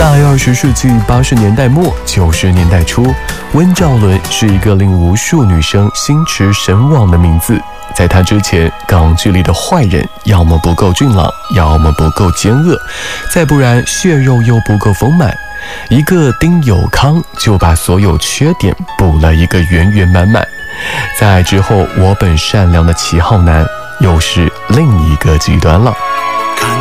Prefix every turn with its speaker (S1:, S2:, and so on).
S1: 在20世纪80年代末90年代初，温兆伦是一个令无数女生心驰神往的名字。在他之前，港剧里的坏人要么不够俊朗，要么不够奸恶，再不然血肉又不够丰满。一个丁有康就把所有缺点补了一个圆圆满满。在之后，我本善良的齐浩南又是另一个极端了。